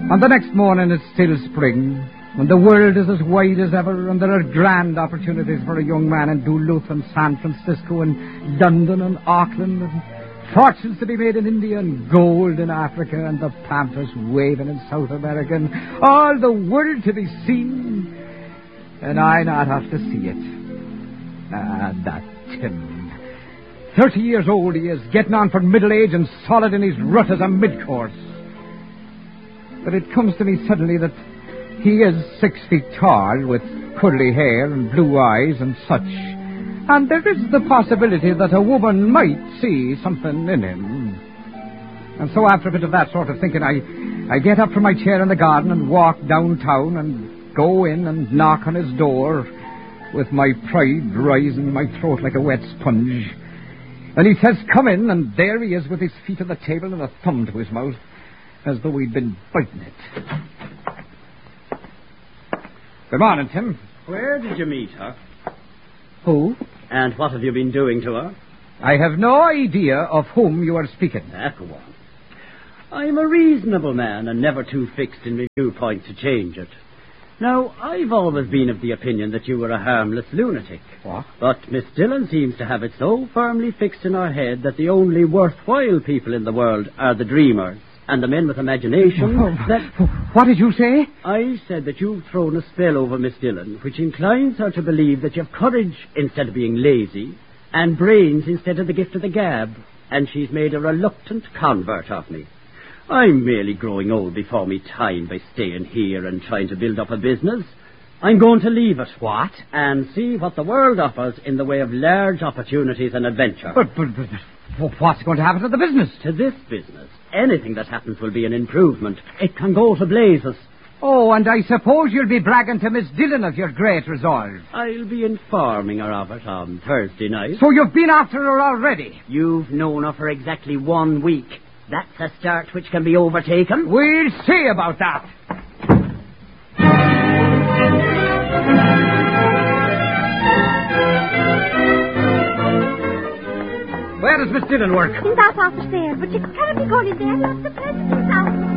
And the next morning it's still spring, and the world is as wide as ever, and there are grand opportunities for a young man in Duluth and San Francisco and London and Auckland, and fortunes to be made in India and gold in Africa and the pampas waving in South America and all the world to be seen, and I not have to see it. That Tim. 30 years old he is, getting on for middle age and solid in his rut as a mid-course. But it comes to me suddenly that he is 6 feet tall, with curly hair and blue eyes and such. And there is the possibility that a woman might see something in him. And so after a bit of that sort of thinking, I get up from my chair in the garden and walk downtown and go in and knock on his door with my pride rising in my throat like a wet sponge. And he says, "Come in," and there he is with his feet on the table and a thumb to his mouth, as though he'd been biting it. Good morning, Tim. Where did you meet her? Who? And what have you been doing to her? I have no idea of whom you are speaking. Go on. I'm a reasonable man and never too fixed in my viewpoint to change it. Now, I've always been of the opinion that you were a harmless lunatic. What? But Miss Dillon seems to have it so firmly fixed in her head that the only worthwhile people in the world are the dreamers and the men with imagination that... What did you say? I said that you've thrown a spell over Miss Dillon, which inclines her to believe that you've courage instead of being lazy and brains instead of the gift of the gab, and she's made a reluctant convert of me. I'm merely growing old before me time by staying here and trying to build up a business. I'm going to leave it. What? And see what the world offers in the way of large opportunities and adventure. But what's going to happen to the business? To this business, anything that happens will be an improvement. It can go to blazes. Oh, and I suppose you'll be bragging to Miss Dillon of your great resolve. I'll be informing her of it on Thursday night. So you've been after her already? You've known her for exactly 1 week. That's a start which can be overtaken. We'll see about that. Where does Miss Dillon work? In that office there, but you can't be going in there. That's the president's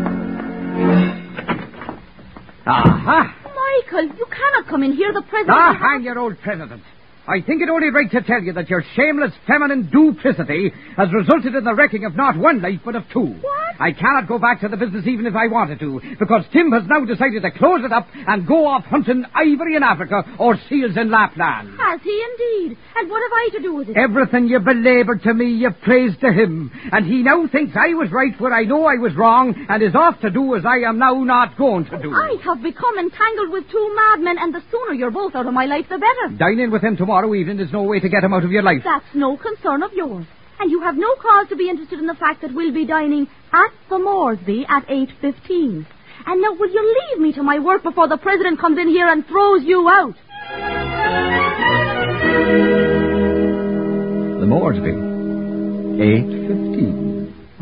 house. Aha! Michael, you cannot come in here. The president... Hang your old president. I think it only right to tell you that your shameless feminine duplicity has resulted in the wrecking of not one life, but of 2. What? I cannot go back to the business even if I wanted to, because Tim has now decided to close it up and go off hunting ivory in Africa or seals in Lapland. Has he indeed? And what have I to do with it? Everything you belaboured to me, you praised to him. And he now thinks I was right where I know I was wrong, and is off to do as I am now not going to do. I have become entangled with 2 madmen, and the sooner you're both out of my life, the better. Dine in with him tomorrow evening. There's no way to get him out of your life. That's no concern of yours. And you have no cause to be interested in the fact that we'll be dining at the Moresby at 8:15. And now will you leave me to my work before the president comes in here and throws you out? The Moresby. 8:15.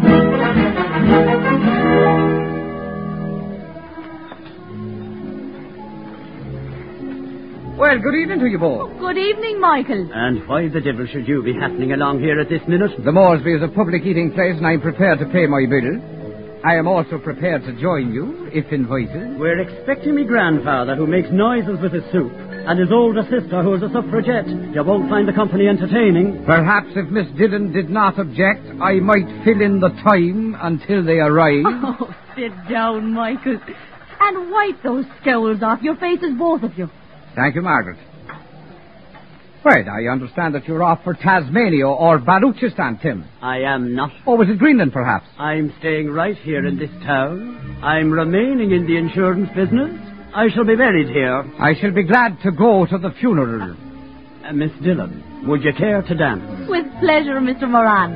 Well, good evening to you both. Good evening, Michael. And why the devil should you be happening along here at this minute? The Moresby is a public eating place, and I'm prepared to pay my bill. I am also prepared to join you, if invited. We're expecting me grandfather, who makes noises with his soup, and his older sister, who is a suffragette. You won't find the company entertaining. Perhaps if Miss Dillon did not object, I might fill in the time until they arrive. Oh, sit down, Michael. And wipe those scowls off your faces, both of you. Thank you, Margaret. Well, I understand that you're off for Tasmania or Baluchistan, Tim. I am not. Or was it Greenland, perhaps? I'm staying right here in this town. I'm remaining in the insurance business. I shall be buried here. I shall be glad to go to the funeral. Miss Dillon, would you care to dance? With pleasure, Mr. Moran.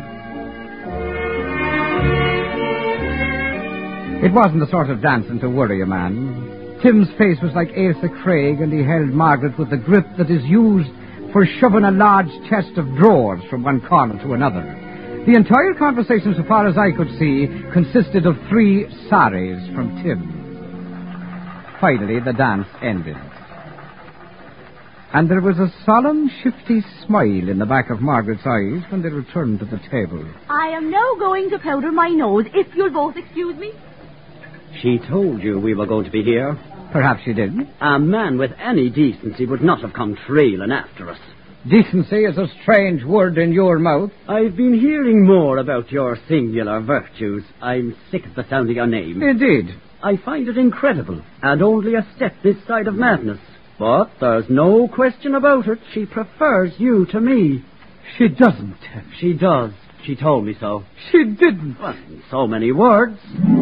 It wasn't the sort of dancing to worry a man. Tim's face was like Ailsa Craig, and he held Margaret with the grip that is used for shoving a large chest of drawers from one corner to another. The entire conversation, so far as I could see, consisted of 3 saris from Tim. Finally, the dance ended. And there was a solemn, shifty smile in the back of Margaret's eyes when they returned to the table. I am now going to powder my nose, if you'll both excuse me. She told you we were going to be here. Perhaps she did. A man with any decency would not have come trailing after us. Decency is a strange word in your mouth. I've been hearing more about your singular virtues. I'm sick of the sound of your name. Indeed. I find it incredible, and only a step this side of madness. But there's no question about it. She prefers you to me. She doesn't. She does. She told me so. She didn't. Well, in so many words.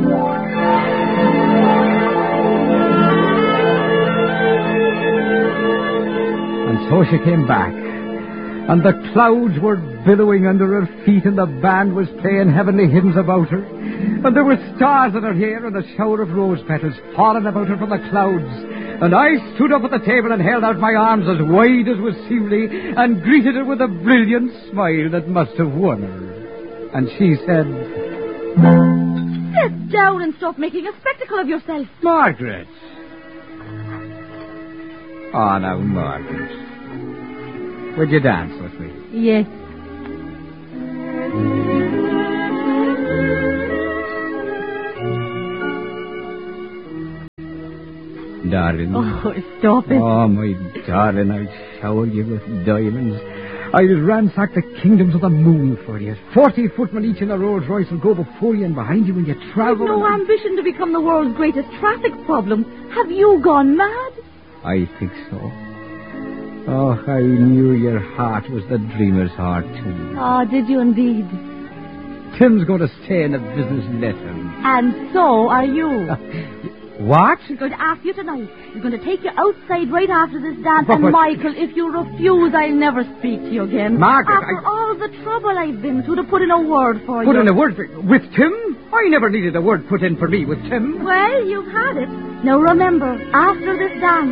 And so she came back, and the clouds were billowing under her feet, and the band was playing heavenly hymns about her, and there were stars in her hair, and a shower of rose petals falling about her from the clouds. And I stood up at the table and held out my arms as wide as was seemly, and greeted her with a brilliant smile that must have won her. And she said, Sit down and stop making a spectacle of yourself. Margaret. Oh, now, Margaret. Would you dance with me? Yes. Darling. Oh, stop it. Oh, my darling, I'll shower you with diamonds. I'll ransack the kingdoms of the moon for you. 40 footmen each in a Rolls Royce will go before you and behind you when you travel. You've no ambition to become the world's greatest traffic problem. Have you gone mad? I think so. Oh, I knew your heart was the dreamer's heart, too. Oh, did you indeed? Tim's going to stay in the business lesson. And so are you. What? He's going to ask you tonight. He's going to take you outside right after this dance. But- and, Michael, if you refuse, I'll never speak to you again. Margaret, After all the trouble I've been through to put in a word for you. Put in a word with Tim? I never needed a word put in for me with Tim. Well, you've had it. Now remember, after this dance...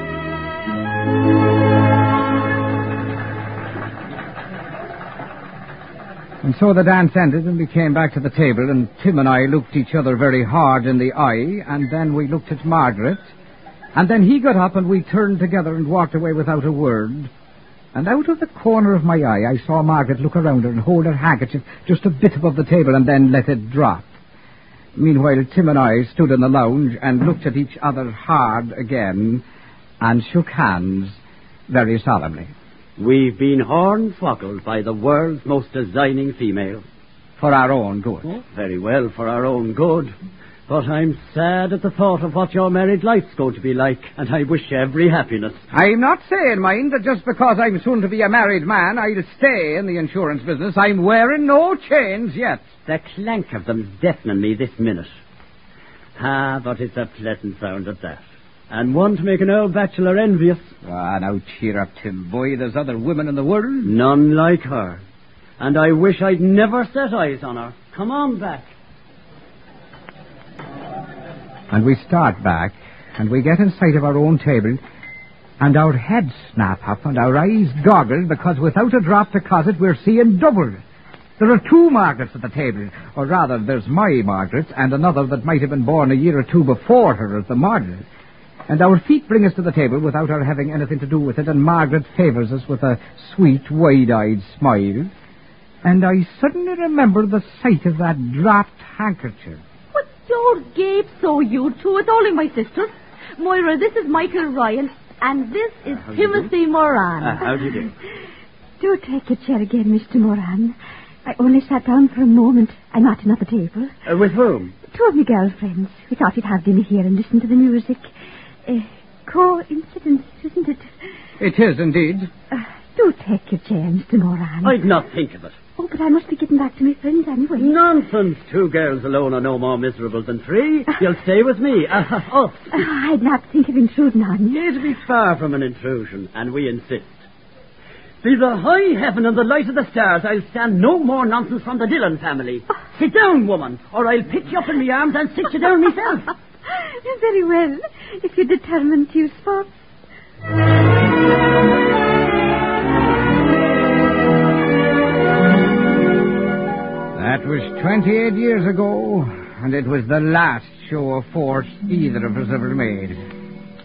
And so the dance ended, and we came back to the table, and Tim and I looked each other very hard in the eye, and then we looked at Margaret, and then he got up and we turned together and walked away without a word. And out of the corner of my eye, I saw Margaret look around her and hold her handkerchief just a bit above the table and then let it drop. Meanwhile, Tim and I stood in the lounge and looked at each other hard again and shook hands very solemnly. We've been hornswoggled by the world's most designing female. For our own good. Oh, very well, for our own good. But I'm sad at the thought of what your married life's going to be like, and I wish you every happiness. I'm not saying, mind, that just because I'm soon to be a married man, I'll stay in the insurance business. I'm wearing no chains yet. The clank of them's deafening me this minute. Ah, but it's a pleasant sound at that. And one to make an old bachelor envious. Ah, now cheer up, Tim. Boy, there's other women in the world. None like her. And I wish I'd never set eyes on her. Come on back. And we start back, and we get in sight of our own table, and our heads snap up, and our eyes goggle, because without a drop to cause it, we're seeing double. There are two Margarets at the table, or rather, there's my Margaret, and another that might have been born a year or two before her as the model. And our feet bring us to the table without our having anything to do with it, and Margaret favors us with a sweet, wide-eyed smile. And I suddenly remember the sight of that dropped handkerchief. But don't gape so, you two. It's only my sister. Moira, this is Michael Ryan, and this is Timothy Moran. How do you do? Do take a chair again, Mr. Moran. I only sat down for a moment. I'm not another table. With whom? Two of my girlfriends. We thought we'd have dinner here and listen to the music. Coincidence, isn't it? It is, indeed. Do take your chair, Mr. Moran. I'd not think of it. Oh, but I must be getting back to my friends anyway. Nonsense. 2 girls alone are no more miserable than 3. You'll stay with me. I'd not think of intruding on you. It'll be far from an intrusion, and we insist. Be the high heaven and the light of the stars, I'll stand no more nonsense from the Dillon family. Sit down, woman, or I'll pick you up in my arms and sit you down myself. Very well, if you're determined to use force. That was 28 years ago, and it was the last show of force either of us ever made.